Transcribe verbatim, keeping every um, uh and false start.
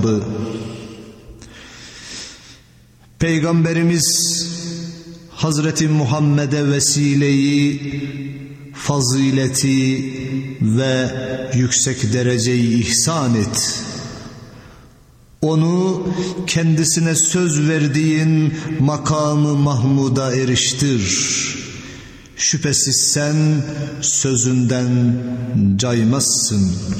Peygamberimiz Hazreti Muhammed'e vesileyi, fazileti ve yüksek dereceyi ihsan et. Onu kendisine söz verdiğin makamı Mahmud'a eriştir. Şüphesiz sen sözünden caymazsın.